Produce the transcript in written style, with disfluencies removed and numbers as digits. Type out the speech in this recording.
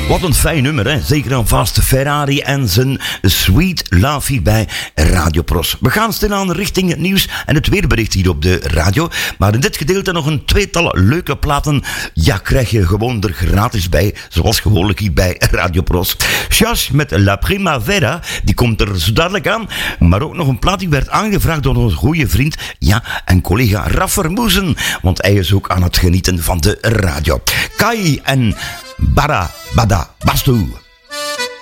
Wat een fijn nummer, hè? Zeker en vast Ferrari en zijn Sweet Love hier bij Radio Pros. We gaan stilaan richting het nieuws en het weerbericht hier op de radio. Maar in dit gedeelte nog een tweetal leuke platen. Ja, krijg je gewoon er gratis bij, zoals gewoonlijk hier bij Radio Pros. Chas met La Primavera, die komt er zo dadelijk aan. Maar ook nog een plaat die werd aangevraagd door onze goede vriend, ja, en collega Raffer Moesen. Want hij is ook aan het genieten van de radio. Kai en Bara Bada Bastu.